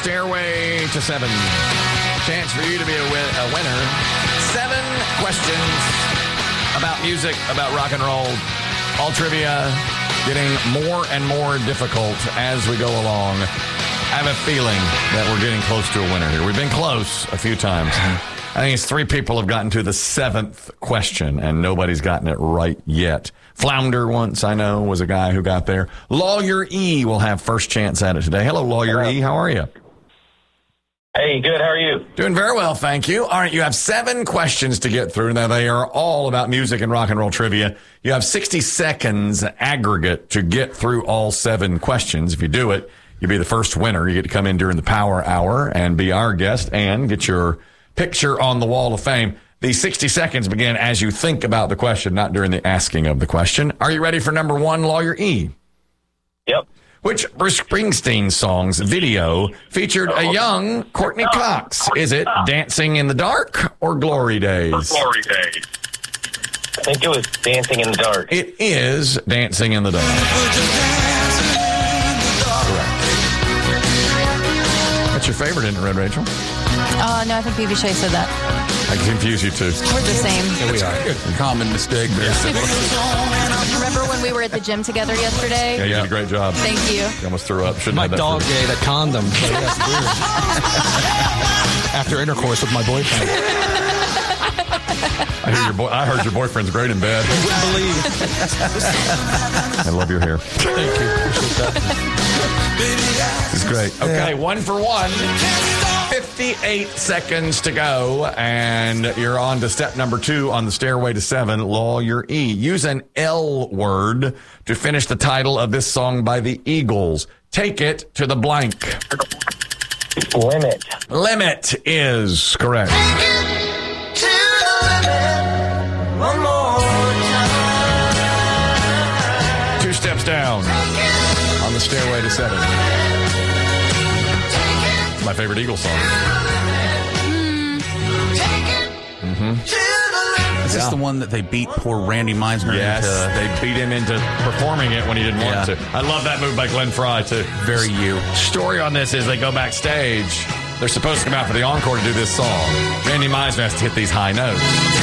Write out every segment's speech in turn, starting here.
Stairway to 7. Chance for you to be a winner. 7 questions about music, about rock and roll. All trivia getting more and more difficult as we go along. I have a feeling that we're getting close to a winner here. We've been close a few times. I think it's 3 people have gotten to the 7th question, and nobody's gotten it right yet. Flounder once, I know, was a guy who got there. Lawyer E will have first chance at it today. Hello, Lawyer E. How are you? Hey, good. How are you? Doing very well, thank you. All right, you have 7 questions to get through. Now, they are all about music and rock and roll trivia. You have 60 seconds aggregate to get through all 7 questions. If you do it, you'll be the first winner. You get to come in during the Power Hour and be our guest and get your picture on the Wall of Fame. The 60 seconds begin as you think about the question, not during the asking of the question. Are you ready for number 1, Lawyer E? Yep. Which Bruce Springsteen song's video featured a young Courtney Cox? Is it Dancing in the Dark or Glory Days? Glory Days. I think it was Dancing in the Dark. It is Dancing in the Dark. That's your favorite, isn't it, Red Rachel? No, I think Phoebe Shea said that. I confuse you two. We're the same. Yeah, we are. Common mistake. Remember when we were at the gym together yesterday? Yeah, you did a great job. Thank you. You almost threw up. Shouldn't My have that dog food. gave a condom. So that's weird. After intercourse with my boyfriend. I heard your boyfriend's great in bed. You wouldn't believe. I love your hair. Thank you. Appreciate that. This is great. Okay, 1 for 1. 58 seconds to go, and you're on to step number 2 on the Stairway to 7, Lawyer E. Use an L word to finish the title of this song by the Eagles. Take it to the blank. Limit. Limit is correct. Two steps down on the Stairway to 7. It's my favorite Eagles song. Is this the one that they beat poor Randy Meisner Yes, into? they beat him into performing it when he didn't want to. I love that move by Glenn Fry, too. Very you. Story on this is they go backstage. They're supposed to come out for the encore to do this song. Randy Meisner has to hit these high notes.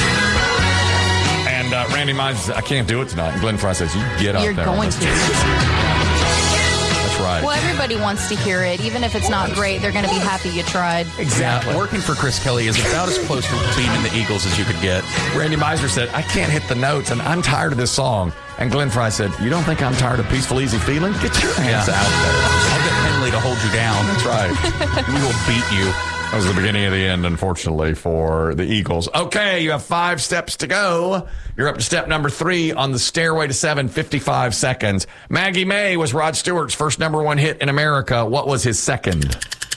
And Randy Meisner says, I can't do it tonight. And Glenn Fry says, you get up You're there. going to. That's right. Well, everybody wants to hear it. Even if it's not great, they're going to be happy you tried. Exactly. Yeah, working for Chris Kelly is about as close to being in the Eagles as you could get. Randy Meisner said, I can't hit the notes, and I'm tired of this song. And Glenn Fry said, you don't think I'm tired of Peaceful, Easy Feeling? Get your hands out there. I'll get Henley to hold you down. That's right. We will beat you. That was the beginning of the end, unfortunately, for the Eagles. Okay, you have 5 steps to go. You're up to step number 3 on the Stairway to 7, 55 seconds. Maggie May was Rod Stewart's first number 1 hit in America. What was his second?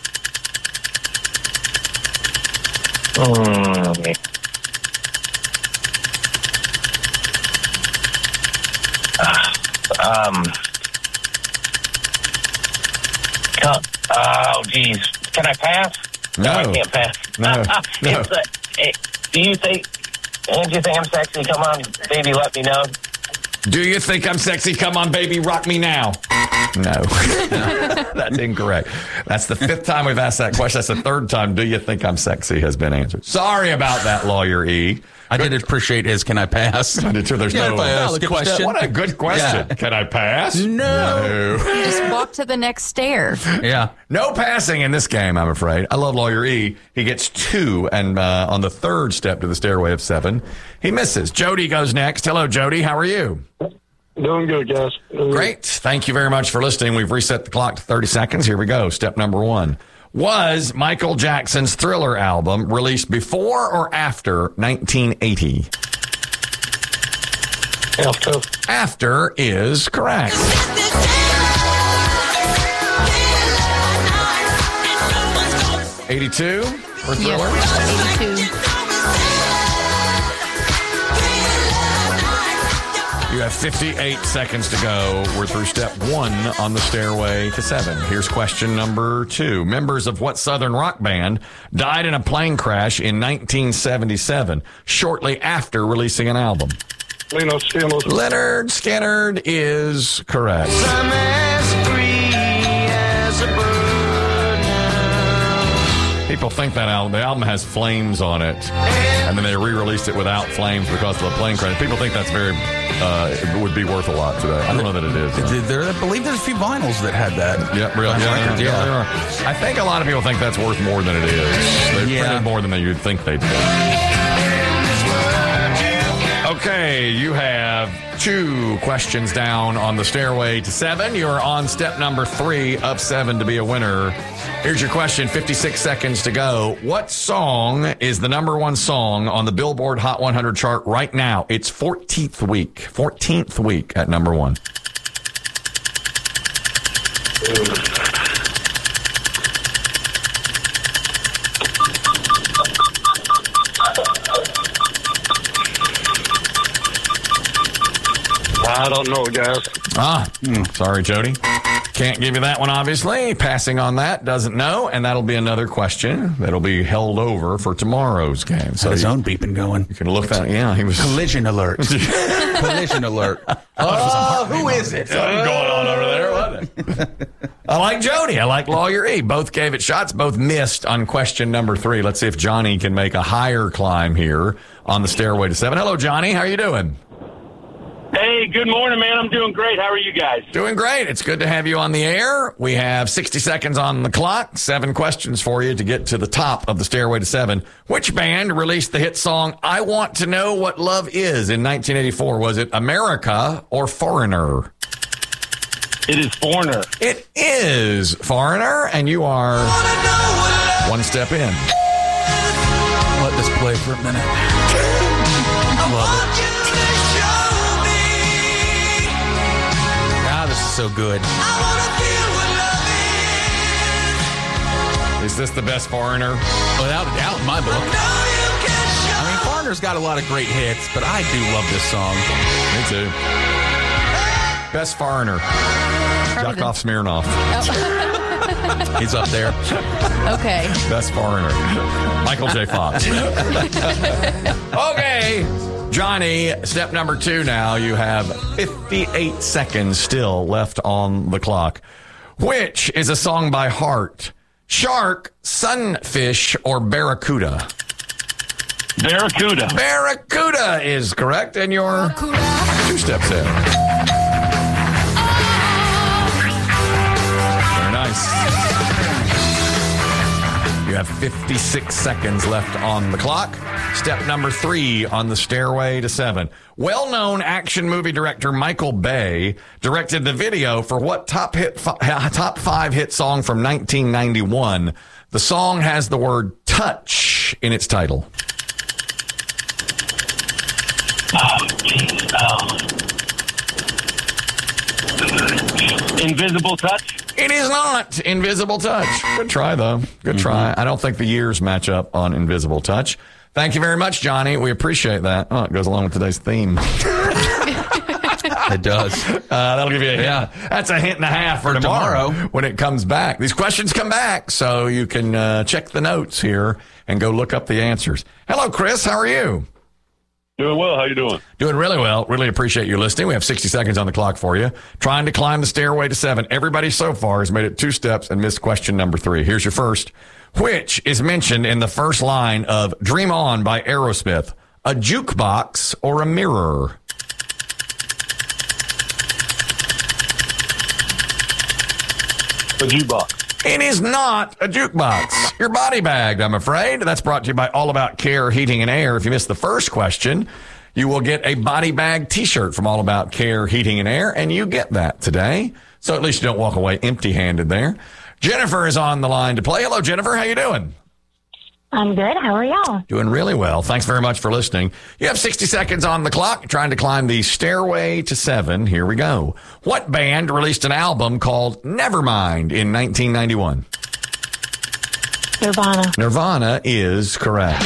Oh, geez. Can I pass? No. I can't pass. No. Do you think, don't you think I'm sexy? Come on, baby, let me know. Do you think I'm sexy? Come on, baby, rock me now. No. That's incorrect. That's the 5th time we've asked that question. That's the 3rd time, do you think I'm sexy, has been answered. Sorry about that, Lawyer E. I did appreciate his "Can I pass?" I did too. There's Yeah, no valid question. What a good question. Yeah. Can I pass? No. Just walk to the next stair. Yeah. No passing in this game, I'm afraid. I love Lawyer E. He gets 2, and on the 3rd step to the Stairway of 7, he misses. Jody goes next. Hello, Jody. How are you? Doing good, guys. Great. Thank you very much for listening. We've reset the clock to 30 seconds. Here we go. Step number 1. Was Michael Jackson's Thriller album released before or after 1980? After. After is correct. 82 for Thriller? Yep, 82. You have 58 seconds to go. We're through step 1 on the Stairway to 7. Here's question number 2. Members of what Southern rock band died in a plane crash in 1977, shortly after releasing an album? Leonard Skinner. Leonard Skinner is correct. people think that the album has flames on it, and then they re-released it without flames because of the plane crash. People think that's it would be worth a lot today. I don't know that it is. I believe there's a few vinyls that had that. Yeah, really. Records, Yeah, there are. I think a lot of people think that's worth more than it is. They printed more than you'd think they did. Okay, you have 2 questions down on the stairway to 7. You're on step number 3 of 7 to be a winner. Here's your question, 56 seconds to go. What song is the number 1 song on the Billboard Hot 100 chart right now? It's 14th week at number 1. I don't know, guys. Sorry, Jody. Can't give you that one, obviously. Passing on that, doesn't know, and that'll be another question that'll be held over for tomorrow's game. So his own beeping going. You can look that. Yeah, he was collision alert. Collision alert. Oh, who is it? Something going on over there, wasn't it? I like Jody. I like Lawyer E. Both gave it shots. Both missed on question number 3. Let's see if Johnny can make a higher climb here on the stairway to 7. Hello, Johnny. How are you doing? Hey, good morning, man. I'm doing great. How are you guys? Doing great. It's good to have you on the air. We have 60 seconds on the clock. 7 questions for you to get to the top of the stairway to 7. Which band released the hit song I Want to Know What Love Is in 1984? Was it America or Foreigner? It is Foreigner. It is Foreigner, and you are 1 step in. Let this play for a minute. Love it. This is so good. Is this the best Foreigner? Without a doubt, in my book. I mean, Foreigner's got a lot of great hits, but I do love this song. Me too. Best Foreigner. Yakov Smirnoff. Oh. He's up there. Okay. Best Foreigner. Michael J. Fox. Okay. Johnny, step number 2 now. You have 58 seconds still left on the clock. Which is a song by Heart? Shark, Sunfish, or Barracuda? Barracuda. Barracuda is correct, and you're 2 steps in. Very nice. You have 56 seconds left on the clock. Step number 3 on the stairway to 7. Well-known action movie director Michael Bay directed the video for what top 5 hit song from 1991? The song has the word touch in its title. Oh, jeez. Invisible Touch? It is not Invisible Touch. Good try, though. Good try. I don't think the years match up on Invisible Touch. Thank you very much, Johnny. We appreciate that. Oh, it goes along with today's theme. It does. That'll give you a hint. Yeah. That's a hint and a half for tomorrow when it comes back. These questions come back, so you can check the notes here and go look up the answers. Hello, Chris. How are you? Doing well. How you doing? Doing really well. Really appreciate you listening. We have 60 seconds on the clock for you. Trying to climb the stairway to 7. Everybody so far has made it 2 steps and missed question number 3. Here's your first. Which is mentioned in the first line of Dream On by Aerosmith? A jukebox or a mirror? A jukebox. It is not a jukebox. You're body bagged, I'm afraid. That's brought to you by All About Care Heating and Air. If you missed the first question, you will get a body bag t-shirt from All About Care Heating and Air, and you get that today. So at least you don't walk away empty-handed there. Jennifer is on the line to play. Hello, Jennifer. How you doing? I'm good. How are y'all? Doing really well. Thanks very much for listening. You have 60 seconds on the clock trying to climb the stairway to 7. Here we go. What band released an album called Nevermind in 1991? Nirvana. Nirvana is correct.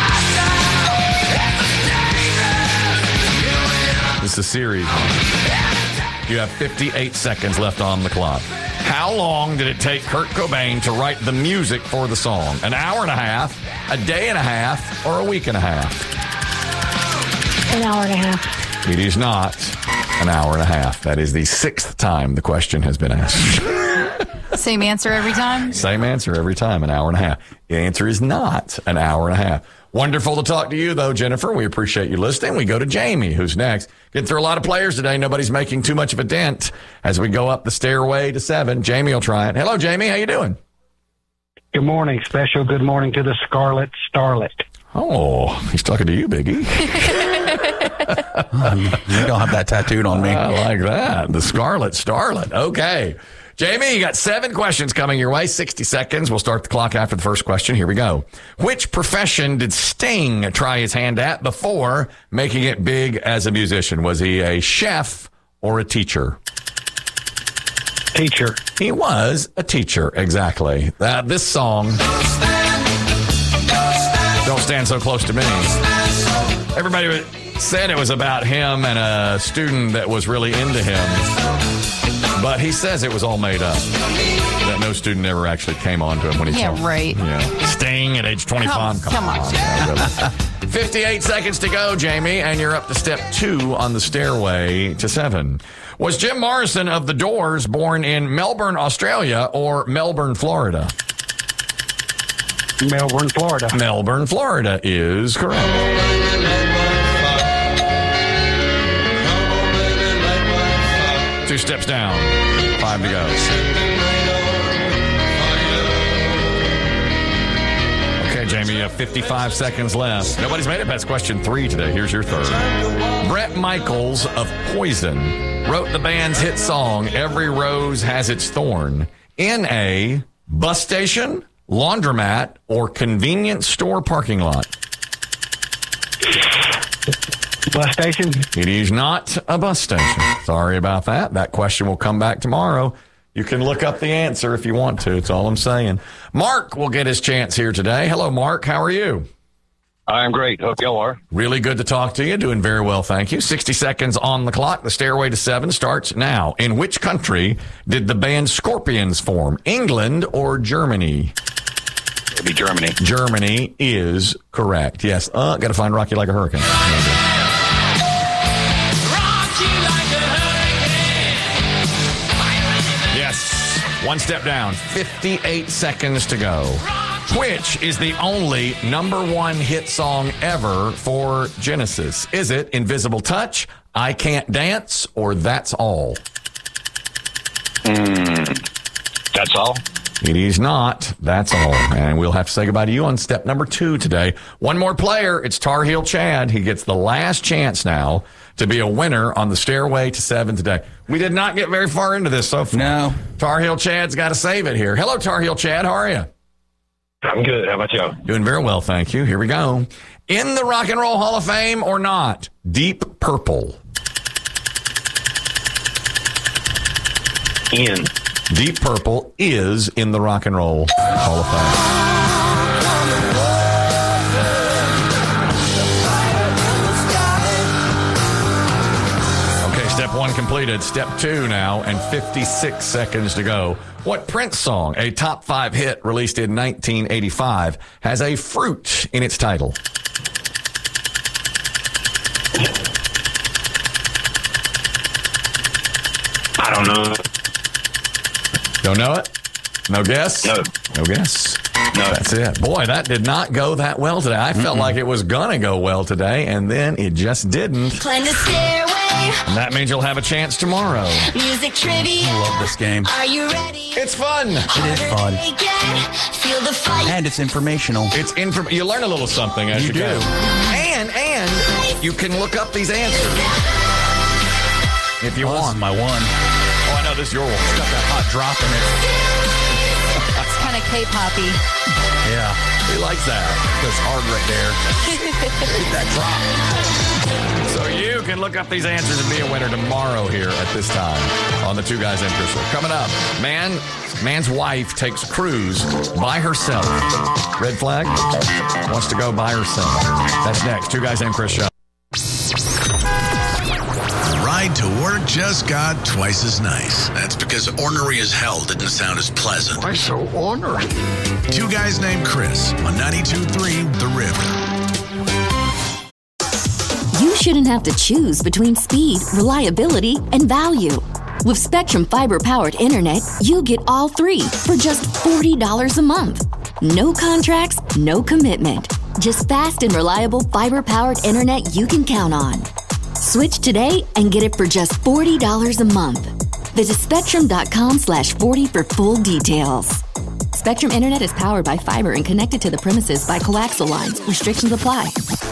This is a series. You have 58 seconds left on the clock. How long did it take Kurt Cobain to write the music for the song? An hour and a half, a day and a half, or a week and a half? An hour and a half. It is not an hour and a half. That is the 6th time the question has been asked. Same answer every time? Same answer every time, an hour and a half. The answer is not an hour and a half. Wonderful to talk to you, though, Jennifer. We appreciate you listening. We go to Jamie, who's next. Getting through a lot of players today. Nobody's making too much of a dent as we go up the stairway to 7. Jamie will try it. Hello, Jamie. How you doing? Good morning. Special good morning to the Scarlet Starlet. Oh, he's talking to you, Biggie. You don't have that tattooed on me. I like that. The Scarlet Starlet. Okay. Jamie, you got 7 questions coming your way. 60 seconds. We'll start the clock after the first question. Here we go. Which profession did Sting try his hand at before making it big as a musician? Was he a chef or a teacher? Teacher. He was a teacher, exactly. This song, Don't Stand So Close to Me, everybody said it was about him and a student that was really into him. But he says it was all made up. That no student ever actually came on to him when he Yeah, right. Yeah. Sting at age 25. Come on. Yeah, really. 58 seconds to go, Jamie, and you're up to step 2 on the stairway to 7. Was Jim Morrison of The Doors born in Melbourne, Australia, or Melbourne, Florida? Melbourne, Florida. Melbourne, Florida is correct. 2 steps down. 5 to go. Okay, Jamie, you have 55 seconds left. Nobody's made it past question 3 today. Here's your third. Bret Michaels of Poison wrote the band's hit song, Every Rose Has Its Thorn, in a bus station, laundromat, or convenience store parking lot. Bus station. It is not a bus station. Sorry about that. That question will come back tomorrow. You can look up the answer if you want to. It's all I'm saying. Mark will get his chance here today. Hello, Mark. How are you? I'm great. Hope y'all are. Really good to talk to you. Doing very well, thank you. 60 seconds on the clock. The stairway to 7 starts now. In which country did the band Scorpions form? England or Germany? It'd be Germany. Germany is correct. Yes. Got to find Rocky Like a Hurricane. Yes. 1 step down. 58 seconds to go. Which is the only #1 hit song ever for Genesis? Is it Invisible Touch, I Can't Dance, or That's All? That's all. It is not. That's all. And we'll have to say goodbye to you on step number 2 today. One more player. It's Tar Heel Chad. He gets the last chance now to be a winner on the stairway to 7 today. We did not get very far into this so far. No. Tar Heel Chad's got to save it here. Hello, Tar Heel Chad. How are you? I'm good. How about y'all? Doing very well, thank you. Here we go. In the Rock and Roll Hall of Fame or not? Deep Purple. Ian. Deep Purple is in the Rock and Roll Hall of Fame. Okay, step 1 completed. Step 2 now, and 56 seconds to go. What Prince song, a top 5 hit released in 1985, has a fruit in its title? I don't know. Don't know it? No guess? No. No guess? No. That's it. Boy, that did not go that well today. I felt like it was going to go well today, and then it just didn't. Climb the stairway. And that means you'll have a chance tomorrow. Music trivia. I love this game. Are you ready? It's fun. It is fun. Feel the fight. And it's informational. It's you learn a little something as you do. go. And you can look up these answers if you This want. is my one. Oh, I know this is your one. It's got that hot drop in it. It's kind of K-poppy. Yeah. He likes that. Goes hard right there. That drop. So you can look up these answers and be a winner tomorrow here at this time on the Two Guys Intro Show. Coming up, man's wife takes a cruise by herself. Red flag? Wants to go by herself. That's next. Two Guys and Chris Show. Ride to work just got twice as nice. That's because ornery as hell didn't sound as pleasant. Why so ornery? Two Guys Named Chris on 92.3 The River. You shouldn't have to choose between speed, reliability, and value. With Spectrum fiber-powered internet, you get all 3 for just $40 a month. No contracts, no commitment. Just fast and reliable fiber-powered internet you can count on. Switch today and get it for just $40 a month. Visit spectrum.com/40 for full details. Spectrum Internet is powered by fiber and connected to the premises by coaxial lines. Restrictions apply.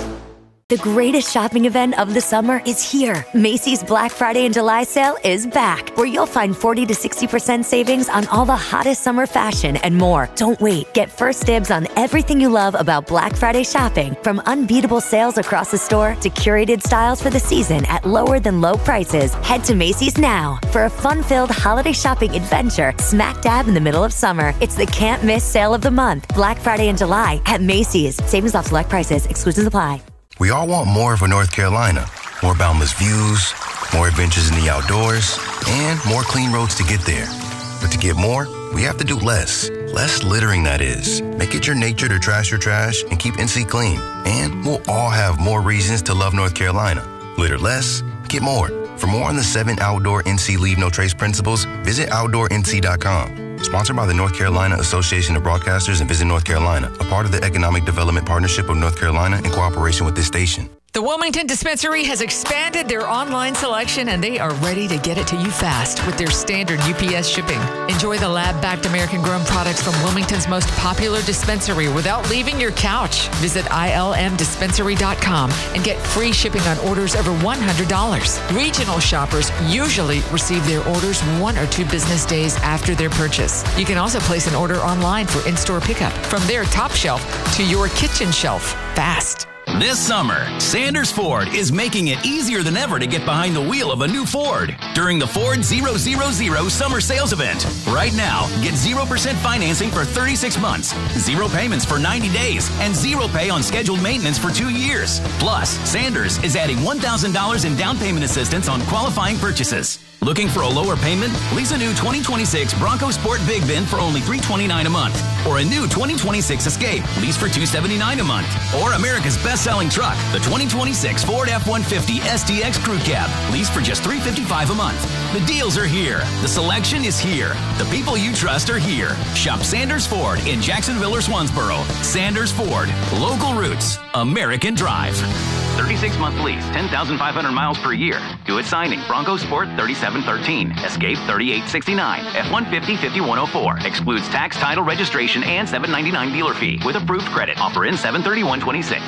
The greatest shopping event of the summer is here. Macy's Black Friday and July sale is back, where you'll find 40 to 60% savings on all the hottest summer fashion and more. Don't wait. Get first dibs on everything you love about Black Friday shopping, from unbeatable sales across the store to curated styles for the season at lower than low prices. Head to Macy's now for a fun-filled holiday shopping adventure smack dab in the middle of summer. It's the can't-miss sale of the month. Black Friday and July at Macy's. Savings off select prices. Exclusions apply. We all want more for North Carolina. More boundless views, more adventures in the outdoors, and more clean roads to get there. But to get more, we have to do less. Less littering, that is. Make it your nature to trash your trash and keep NC clean. And we'll all have more reasons to love North Carolina. Litter less, get more. For more on the 7 outdoor NC Leave No Trace principles, visit OutdoorNC.com. Sponsored by the North Carolina Association of Broadcasters and Visit North Carolina, a part of the Economic Development Partnership of North Carolina in cooperation with this station. The Wilmington Dispensary has expanded their online selection, and they are ready to get it to you fast with their standard UPS shipping. Enjoy the lab-backed American-grown products from Wilmington's most popular dispensary without leaving your couch. Visit ilmdispensary.com and get free shipping on orders over $100. Regional shoppers usually receive their orders 1 or 2 business days after their purchase. You can also place an order online for in-store pickup from their top shelf to your kitchen shelf fast. This summer, Sanders Ford is making it easier than ever to get behind the wheel of a new Ford during the Ford 000 Summer Sales Event. Right now, get 0% financing for 36 months, 0 payments for 90 days, and 0 pay on scheduled maintenance for 2 years. Plus, Sanders is adding $1,000 in down payment assistance on qualifying purchases. Looking for a lower payment? Lease a new 2026 Bronco Sport Big Bin for only $329 a month. Or a new 2026 Escape, lease for $279 a month. Or America's best-selling truck, the 2026 Ford F-150 SDX Crew Cab, lease for just $355 a month. The deals are here. The selection is here. The people you trust are here. Shop Sanders Ford in Jacksonville or Swansboro. Sanders Ford. Local roots. American drive. 36-month lease, 10,500 miles per year. Due at signing. Bronco Sport 3713. Escape 3869. F-150 5104. Excludes tax, title, registration, and $799 dealer fee with approved credit. Offer in 7/31/26.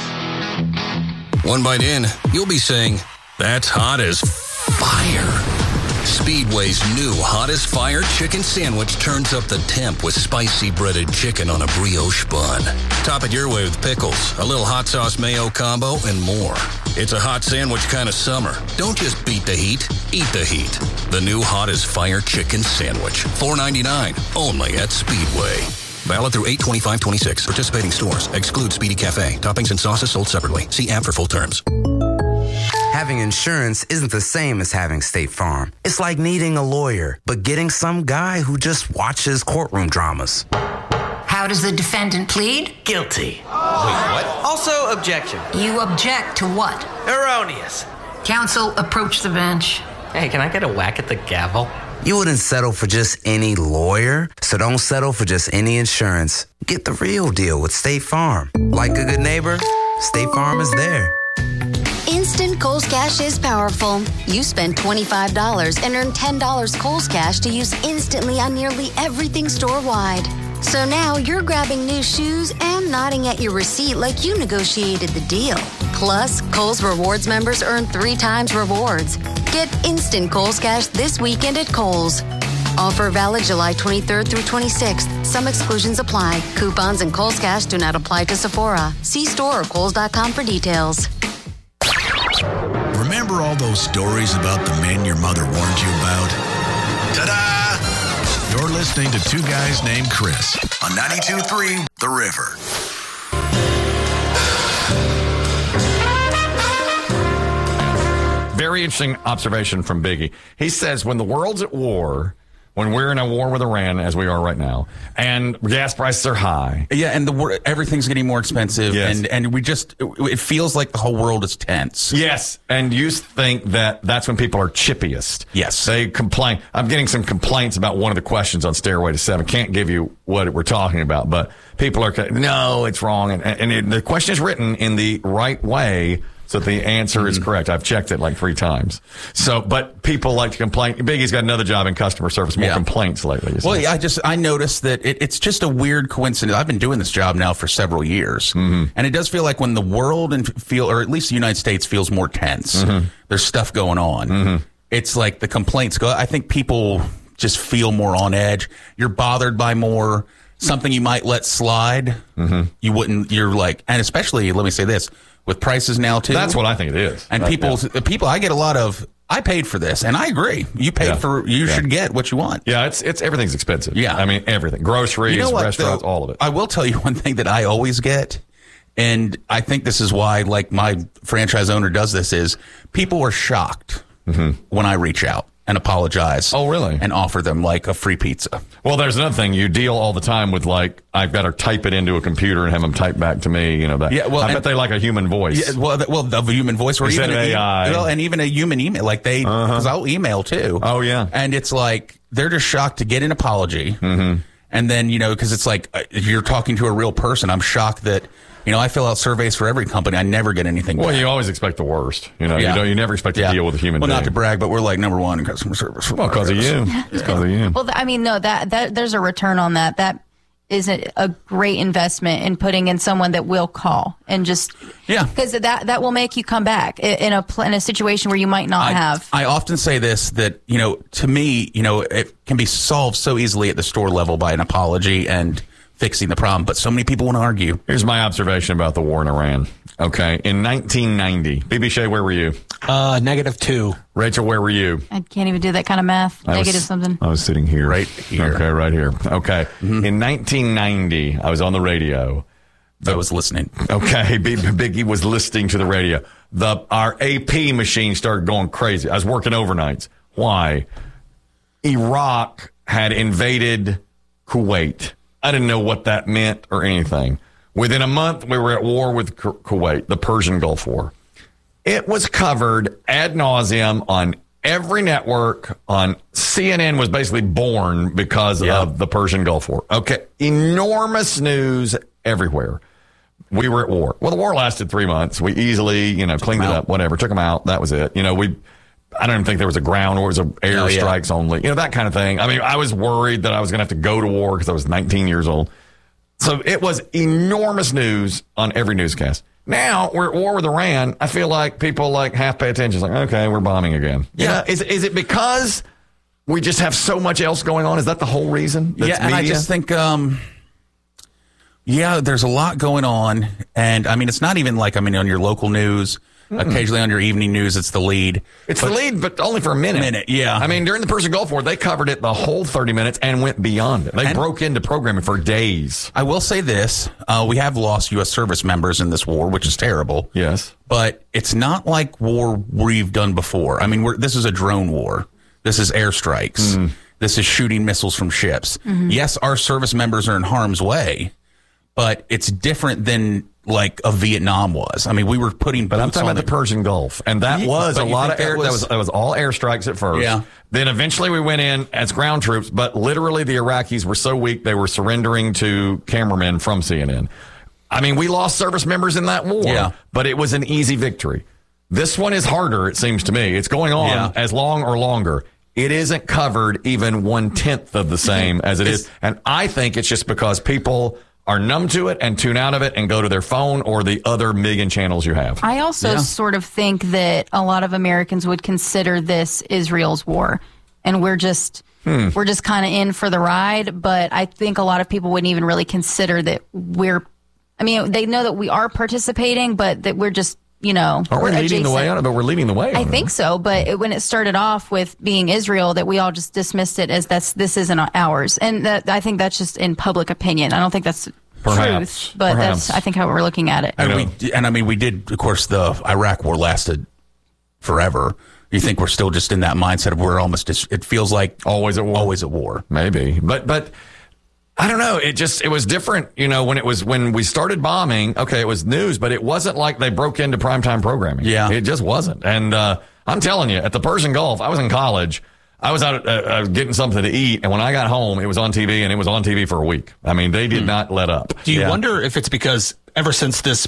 One bite in, you'll be saying, "That's hot as fire." Speedway's new Hot as Fire chicken sandwich turns up the temp with spicy breaded chicken on a brioche bun. Top it your way with pickles, a little hot sauce mayo combo, and more. It's a hot sandwich kind of summer. Don't just beat the heat, eat the heat. The new Hot as Fire chicken sandwich, $4.99, only at Speedway. Valid through 8/25/26. Participating stores. Exclude Speedy Cafe. Toppings and sauces sold separately. See app for full terms. Having insurance isn't the same as having State Farm. It's like needing a lawyer, but getting some guy who just watches courtroom dramas. How does the defendant plead? Guilty. Wait, what? Also, objection. You object to what? Erroneous. Counsel, approach the bench. Hey, can I get a whack at the gavel? You wouldn't settle for just any lawyer, so don't settle for just any insurance. Get the real deal with State Farm. Like a good neighbor, State Farm is there. Instant Kohl's Cash is powerful. You spend $25 and earn $10 Kohl's Cash to use instantly on nearly everything store-wide. So now you're grabbing new shoes and nodding at your receipt like you negotiated the deal. Plus, Kohl's Rewards members earn 3 times rewards. Get instant Kohl's Cash this weekend at Kohl's. Offer valid July 23rd through 26th. Some exclusions apply. Coupons and Kohl's Cash do not apply to Sephora. See store or Kohls.com for details. Remember all those stories about the men your mother warned you about? Ta-da! You're listening to 2 Guys Named Chris on 92.3 The River. Very interesting observation from Biggie. He says when the world's at war, when we're in a war with Iran, as we are right now, and gas prices are high. Yeah, and everything's getting more expensive, Yes. and it feels like the whole world is tense. Yes, and you think that's when people are chippiest. Yes. They complain. I'm getting some complaints about one of the questions on Stairway to Seven. Can't give you what we're talking about, but people are, no, it's wrong. And the question is written in the right way so that the answer is correct. I've checked it like 3 times. So, but people like to complain. Biggie's got another job in customer service, more complaints lately. Well, yeah, I noticed that it's just a weird coincidence. I've been doing this job now for several years, and it does feel like when the world or at least the United States feels more tense, there's stuff going on. It's like the complaints go. I think people just feel more on edge. You're bothered by more. Something you might let slide, you wouldn't. You're like, and especially, let me say this, with prices now too. That's what I think it is. And people, I get a lot of. I paid for this, and I agree. You paid for. You should get what you want. Yeah, it's everything's expensive. Yeah, I mean everything, groceries, restaurants, all of it. I will tell you one thing that I always get, and I think this is why, like my franchise owner does this, is people are shocked when I reach out and apologize. Oh, really? And offer them like a free pizza. Well, there's another thing. You deal all the time with like, I've got to type it into a computer and have them type back to me. You know that. Yeah. Well, I bet they like a human voice. Yeah. Well, the human voice, or instead even of AI. Well, and even a human email, like because I'll email too. Oh yeah. And it's like they're just shocked to get an apology, and then because it's like you're talking to a real person. I'm shocked that. I fill out surveys for every company. I never get anything back. Well, you always expect the worst. You never expect to deal with a human being. Well, not to brag, but we're like number 1 in customer service. Well, because of you. It's because of you. Well, I mean, no, that there's a return on that. That is a great investment in putting in someone that will call and just because that will make you come back in a situation where you might not have. I often say this that to me it can be solved so easily at the store level by an apology and fixing the problem, but so many people want to argue. Here's my observation about the war in Iran. Okay, in 1990, BB Shea, where were you? -2. Rachel, where were you? I can't even do that kind of math. Negative something. I was sitting here. Right here. Okay, right here. Okay. In 1990, I was on the radio. I was listening. Okay, Biggie was listening to the radio. Our AP machine started going crazy. I was working overnights. Why? Iraq had invaded Kuwait. I didn't know what that meant or anything. Within a month, we were at war with Kuwait, the Persian Gulf War. It was covered ad nauseum on every network. On CNN was basically born because of the Persian Gulf War. Okay, enormous news everywhere. We were at war. Well, the war lasted 3 months. We easily, cleaned it up, whatever, took them out. That was it. I don't even think there was a ground or it was air strikes only. That kind of thing. I mean, I was worried that I was going to have to go to war because I was 19 years old. So it was enormous news on every newscast. Now we're at war with Iran. I feel like people half pay attention. It's like, okay, we're bombing again. Yeah. Is it because we just have so much else going on? Is that the whole reason? Yeah, and I just think, there's a lot going on. And I mean, it's not even on your local news. Occasionally on your evening news, it's the lead. It's the lead, but only for a minute. Yeah. I mean, during the Persian Gulf War, they covered it the whole 30 minutes and went beyond it. They broke into programming for days. I will say this. We have lost U.S. service members in this war, which is terrible. Yes. But it's not like war we've done before. I mean, this is a drone war. This is airstrikes. This is shooting missiles from ships. Yes, our service members are in harm's way, but it's different than like a Vietnam was. I mean, we were putting boots on. But I'm talking about the Persian Gulf, and that was a lot of air. That was all airstrikes at first. Yeah. Then eventually we went in as ground troops, but literally the Iraqis were so weak they were surrendering to cameramen from CNN. I mean, we lost service members in that war, but it was an easy victory. This one is harder, it seems to me. It's going on as long or longer. It isn't covered even 1/10 of the same as it is. And I think it's just because people are numb to it and tune out of it and go to their phone or the other million channels you have. I also sort of think that a lot of Americans would consider this Israel's war, and we're just kind of in for the ride. But I think a lot of people wouldn't even really consider that they know that we are participating, but that we're just, Are we leading the way on it? But we're leading the way on it. I think so. But when it started off with being Israel, that we all just dismissed it as this isn't ours. And I think that's just in public opinion. I don't think that's truth, but that's, I think, how we're looking at it. And we did, of course, the Iraq war lasted forever. You think we're still just in that mindset of we're almost, it feels like always at war. Always at war. Maybe. But I don't know. It was different, when we started bombing, okay, it was news, but it wasn't like they broke into primetime programming. Yeah. It just wasn't. And I'm telling you, at the Persian Gulf, I was in college. I was out getting something to eat, and when I got home, it was on TV, and it was on TV for a week. I mean, they did not let up. Do you wonder if it's because ever since this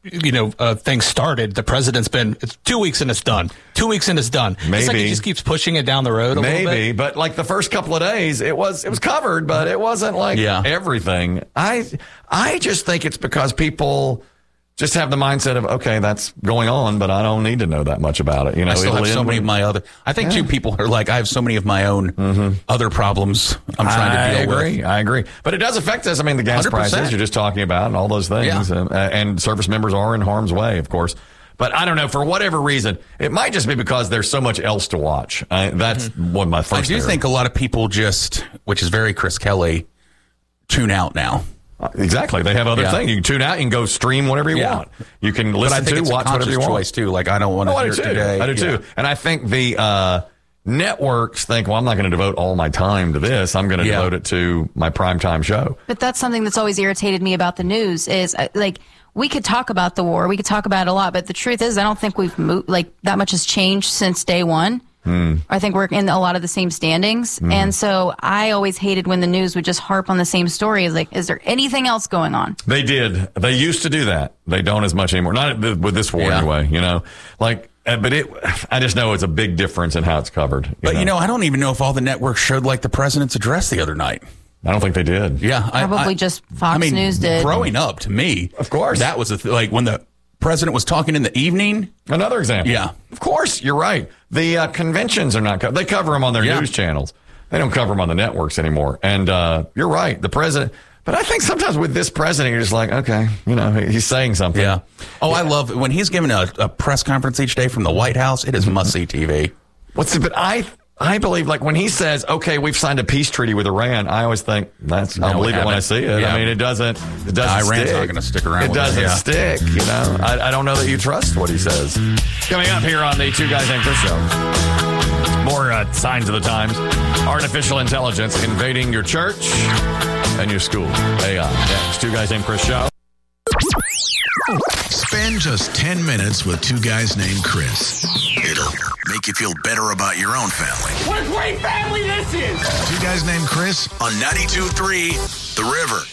thing started, the president's it's 2 weeks and it's done. 2 weeks and it's done. Maybe. It's like he just keeps pushing it down the road a little bit. Maybe, but like the first couple of days, it was covered, but it wasn't like everything. I just think it's because people just have the mindset of, okay, that's going on, but I don't need to know that much about it. I still have so many of my other. I think too, people are like, I have so many of my own other problems I'm trying to deal with. I agree. But it does affect us. I mean, the gas 100%. Prices you're just talking about and all those things. Yeah. And service members are in harm's way, of course. But I don't know, for whatever reason, it might just be because there's so much else to watch. That's one of my first. I do think a lot of people which is very Chris Kelly, tune out now. Exactly. They have other things. You can tune out. You can go stream whatever you want. You can listen to, watch whatever you want. Choice too. Like, I don't want to hear it today. I do too. And I think the networks think, well, I'm not going to devote all my time to this. I'm going to devote it to my primetime show. But that's something that's always irritated me about the news is we could talk about the war. We could talk about it a lot. But the truth is, I don't think we've moved, that much has changed since day one. I think we're in a lot of the same standings. And so I always hated when the news would just harp on the same story. Is is there anything else going on? They did. They used to do that. They don't as much anymore. Not with this war anyway, but I just know it's a big difference in how it's covered. But I don't even know if all the networks showed the president's address the other night. I don't think they did. Yeah. Probably just Fox News did. Growing up, to me, of course, that was when the president was talking in the evening. Another example. Yeah. Of course, you're right. The conventions are not covered. They cover them on their news channels. They don't cover them on the networks anymore. And you're right. The president. But I think sometimes with this president, you're just like, okay, he's saying something. Yeah. Oh, I love it. When he's giving a press conference each day from the White House, it is must-see TV. But I believe, when he says, okay, we've signed a peace treaty with Iran, I always think I'll believe it when I see it. Yeah. I mean, it doesn't Iran's stick. not going to stick around. It doesn't stick, I don't know that you trust what he says. Coming up here on the Two Guys Named Chris show, more signs of the times. Artificial intelligence invading your church and your school. AI. Next, Two Guys Named Chris show. Spend just 10 minutes with Two Guys Named Chris. It'll make you feel better about your own family. What a great family this is! Two Guys Named Chris on 92.3 The River.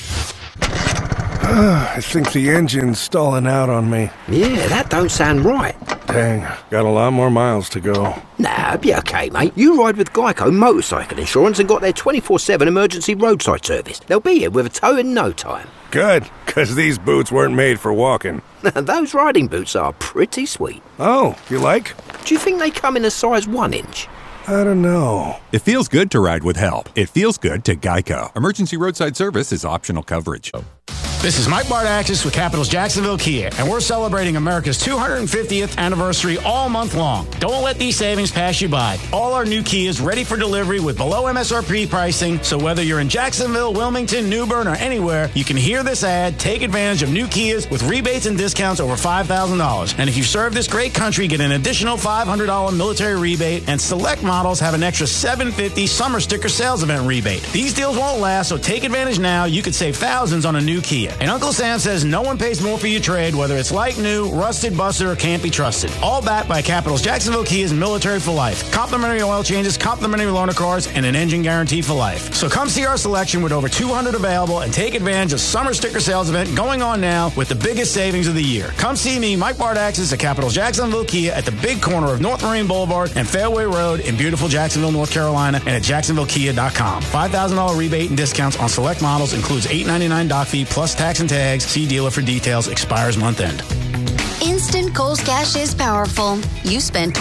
I think the engine's stalling out on me. Yeah, that don't sound right. Dang, got a lot more miles to go. Nah, be okay, mate. You ride with Geico Motorcycle Insurance and got their 24/7 emergency roadside service. They'll be here with a tow in no time. Good, because these boots weren't made for walking. Those riding boots are pretty sweet. Oh, you like? Do you think they come in a size 1 inch? I don't know. It feels good to ride with help. It feels good to Geico. Emergency roadside service is optional coverage. This is Mike Bardaxis with Capitals Jacksonville Kia, and we're celebrating America's 250th anniversary all month long. Don't let these savings pass you by. All our new Kias ready for delivery with below MSRP pricing, so whether you're in Jacksonville, Wilmington, New Bern, or anywhere, you can hear this ad, take advantage of new Kias with rebates and discounts over $5,000. And if you serve this great country, get an additional $500 military rebate, and select models have an extra $750 summer sticker sales event rebate. These deals won't last, so take advantage now. You could save thousands on a new Kia. And Uncle Sam says no one pays more for your trade, whether it's like new, rusted, busted, or can't be trusted. All backed by Capitals Jacksonville Kia's Military for Life. Complimentary oil changes, complimentary loaner cars, and an engine guarantee for life. So come see our selection with over 200 available and take advantage of summer sticker sales event going on now with the biggest savings of the year. Come see me, Mike Bardaxis, at Capitals Jacksonville Kia at the big corner of North Marine Boulevard and Fairway Road in beautiful Jacksonville, North Carolina, and at jacksonvillekia.com. $5,000 rebate and discounts on select models includes $899 dock fee plus tax and tags. See dealer for details. Expires month end. Instant Kohl's Cash is powerful. You spend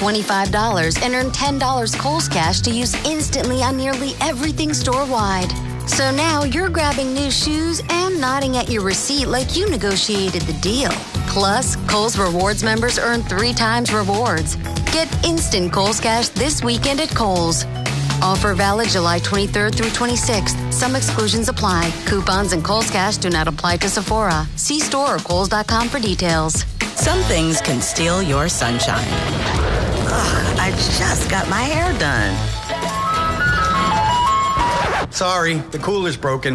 $25 and earn $10 Kohl's Cash to use instantly on nearly everything store-wide. So now you're grabbing new shoes and nodding at your receipt like you negotiated the deal. Plus, Kohl's Rewards members earn 3 times rewards. Get instant Kohl's Cash this weekend at Kohl's. Offer valid July 23rd through 26th. Some exclusions apply. Coupons and Kohl's Cash do not apply to Sephora. See store or Kohls.com for details. Some things can steal your sunshine. I just got my hair done. Sorry, the cooler's broken.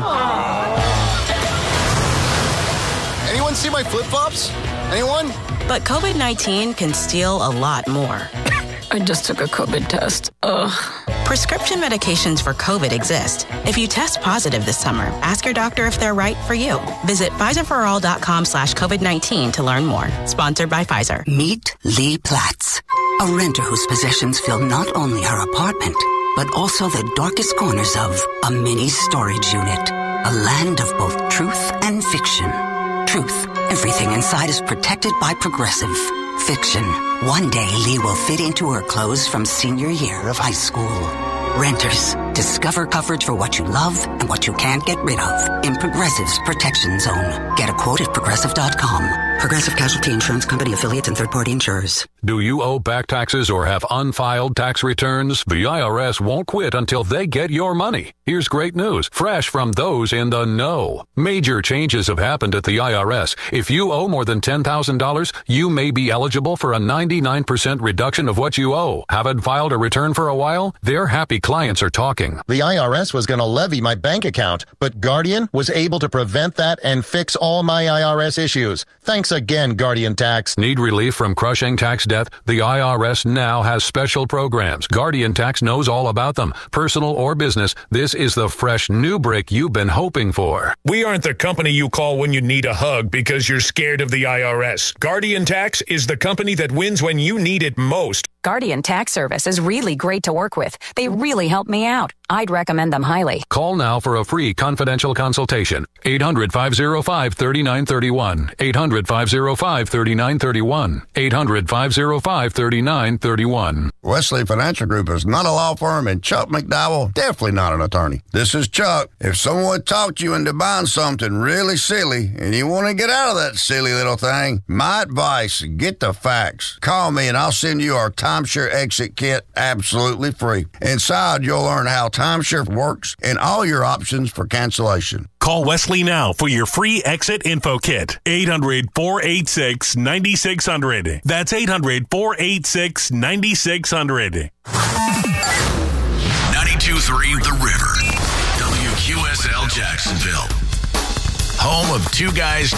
Anyone see my flip-flops? Anyone? But COVID-19 can steal a lot more. I just took a COVID test. Ugh. Prescription medications for COVID exist. If you test positive this summer, ask your doctor if they're right for you. Visit PfizerForAll.com/COVID-19 to learn more. Sponsored by Pfizer. Meet Lee Platts, a renter whose possessions fill not only her apartment, but also the darkest corners of a mini storage unit. A land of both truth and fiction. Truth, everything inside is protected by Progressive. Fiction, one day Lee will fit into her clothes from senior year of high school. Renters, discover coverage for what you love and what you can't get rid of in Progressive's Protection Zone. Get a quote at Progressive.com. Progressive Casualty Insurance Company, affiliates, and third-party insurers. Do you owe back taxes or have unfiled tax returns? The IRS won't quit until they get your money. Here's great news, fresh from those in the know. Major changes have happened at the IRS. If you owe more than $10,000, you may be eligible for a 99% reduction of what you owe. Haven't filed a return for a while? Their happy clients are talking. The IRS was going to levy my bank account, but Guardian was able to prevent that and fix all my IRS issues. Thanks again, Guardian Tax. Need relief from crushing tax debt? The IRS now has special programs. Guardian Tax knows all about them. Personal or business, this is the fresh new break you've been hoping for. We aren't the company you call when you need a hug because you're scared of the IRS. Guardian Tax is the company that wins when you need it most. Guardian Tax Service is really great to work with. They really helped me out. I'd recommend them highly. Call now for a free confidential consultation. 800-505-3931. 800-505-3931. 800-505-3931. Wesley Financial Group is not a law firm, and Chuck McDowell definitely not an attorney. This is Chuck. If someone talked you into buying something really silly and you want to get out of that silly little thing, my advice, get the facts. Call me and I'll send you our timeshare exit kit absolutely free. Inside, you'll learn how timeshare works and all your options for cancellation. Call Wesley now for your free exit info kit. 800-486-9600. That's 800-486-9600. 92.3 The River. WQSL Jacksonville. Home of two guys